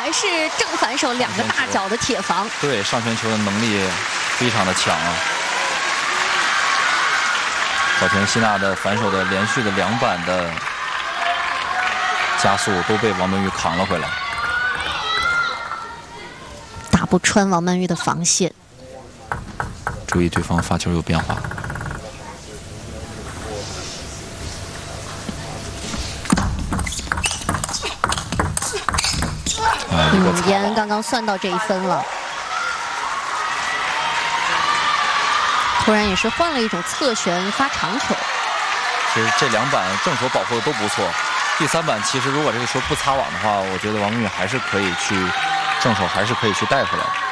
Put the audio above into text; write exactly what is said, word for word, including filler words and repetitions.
还是正反手两个大脚的铁防。 对，上旋球的能力非常的强啊。小田希娜的反手的连续的两板的加速都被王曼玉扛了回来， 打不穿王曼玉的防线。 注意对方发球有变化。 嗯，延安刚刚算到这一分了，突然也是换了一种侧旋发长球。 其实这两板正手保护的都不错。第三板其实如果这个球不擦网的话，我觉得王曼玉还是可以去正手，还是可以去带回来。